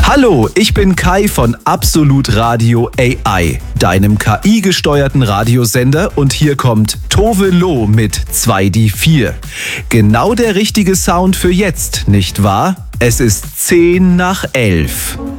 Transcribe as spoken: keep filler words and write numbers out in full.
Hallo, ich bin Kai von Absolut Radio A I, deinem K I-gesteuerten Radiosender, und hier kommt Tove Lo mit zwei die vier. Genau der richtige Sound für jetzt, nicht wahr? Es ist zehn nach elf.